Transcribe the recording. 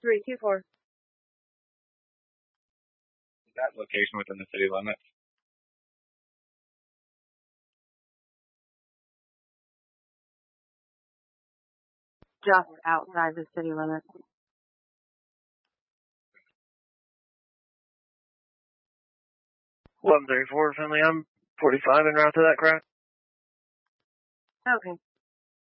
324. That location within the city limits. Just outside the city limits. 1134, Finley. I'm 45 en route to that crash. Okay.